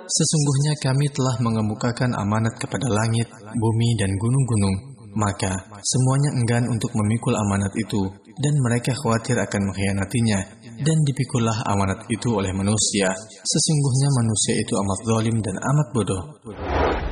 Sesungguhnya kami telah mengemukakan amanat kepada langit, bumi, dan gunung-gunung. Maka semuanya enggan untuk memikul amanat itu, dan mereka khawatir akan mengkhianatinya. Dan dipikullah amanat itu oleh manusia. Sesungguhnya manusia itu amat zalim dan amat bodoh.